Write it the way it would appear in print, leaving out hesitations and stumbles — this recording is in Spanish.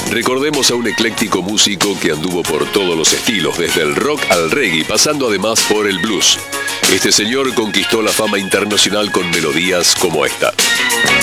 Recordemos a un ecléctico músico que anduvo por todos los estilos, desde el rock al reggae, pasando además por el blues. Este señor conquistó la fama internacional con melodías como esta.